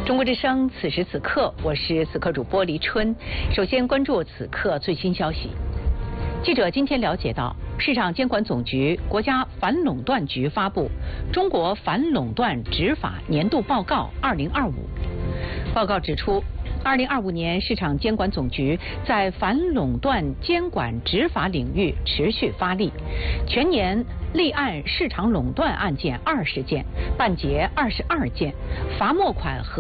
中国之声，此时此刻，我是此刻主播黎春。首先关注此刻最新消息。记者今天了解到，市场监管总局、国家反垄断局发布《中国反垄断执法年度报告2025》。报告指出，2025年市场监管总局在反垄断监管执法领域持续发力，全年立案市场垄断案件20件，办结22件，罚没款合